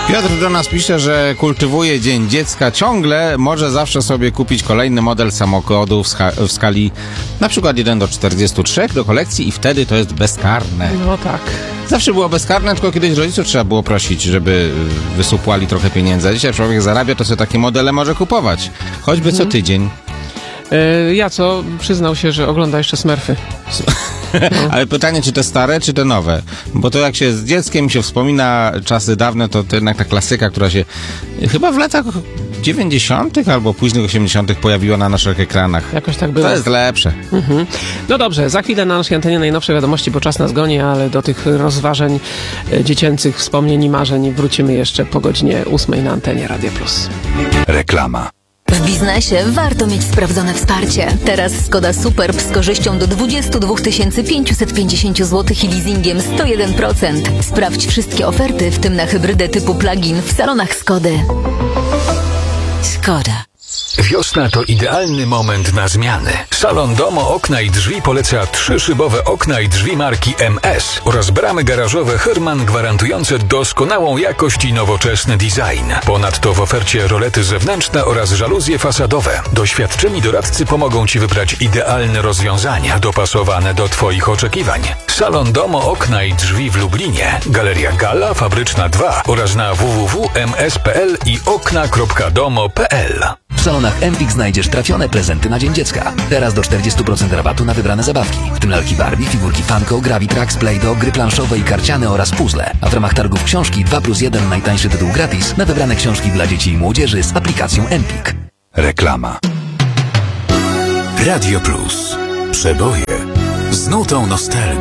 Piotr do nas pisze, że kultywuje Dzień Dziecka ciągle, może zawsze sobie kupić kolejny model samochodu w skali na przykład 1:43 do kolekcji i wtedy to jest bezkarne. No tak. Zawsze było bezkarne, tylko kiedyś rodziców trzeba było prosić, żeby wysupłali trochę pieniędzy. A dzisiaj człowiek zarabia, to sobie takie modele może kupować. Choćby co tydzień. Jaco przyznał się, że ogląda jeszcze Smurfy. Ale pytanie, czy te stare, czy te nowe? Bo to jak się z dzieckiem się wspomina czasy dawne, to jednak ta klasyka, która się chyba w latach 90. albo późnych 80. pojawiła na naszych ekranach. Jakoś tak było. To jest lepsze. No dobrze, za chwilę na naszej antenie najnowsze wiadomości, bo czas nas goni, ale do tych rozważań dziecięcych, wspomnień i marzeń wrócimy jeszcze po godzinie 8 na antenie Radia Plus. Reklama. W biznesie warto mieć sprawdzone wsparcie. Teraz Skoda Superb z korzyścią do 22 550 zł i leasingiem 101%. Sprawdź wszystkie oferty, w tym na hybrydę typu plug-in w salonach Skody. Skoda. Wiosna to idealny moment na zmiany. Salon Domo Okna i Drzwi poleca 3-szybowe okna i drzwi marki MS oraz bramy garażowe Herman gwarantujące doskonałą jakość i nowoczesny design. Ponadto w ofercie rolety zewnętrzne oraz żaluzje fasadowe. Doświadczeni doradcy pomogą Ci wybrać idealne rozwiązania dopasowane do Twoich oczekiwań. Salon Domo Okna i Drzwi w Lublinie, Galeria Gala, Fabryczna 2 oraz na www.ms.pl i okna.domo.pl. W salonach Empik znajdziesz trafione prezenty na Dzień Dziecka. Teraz do 40% rabatu na wybrane zabawki, w tym lalki Barbie, figurki Funko, Gravitrax, Play-Doh, gry planszowe i karciane oraz puzzle. A w ramach targów książki 2+1 najtańszy tytuł gratis na wybrane książki dla dzieci i młodzieży z aplikacją Empik. Reklama. Radio Plus. Przeboje z nutą nostalgii.